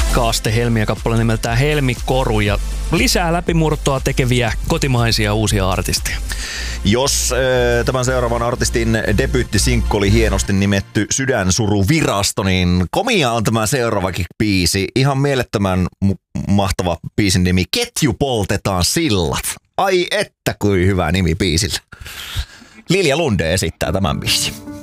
Kaaste Helmi ja kappale nimeltään Helmikoru ja lisää läpimurtoa tekeviä kotimaisia uusia artisteja. Jos tämän seuraavan artistin debyyttisinkku oli hienosti nimetty Sydänsuruvirasto, niin komia on tämä seuraavakin biisi. Ihan mielettömän mahtava biisin nimi. Ketju poltetaan sillat. Ai että kuin hyvä nimi biisillä. Lilja Lunde esittää tämän biisin.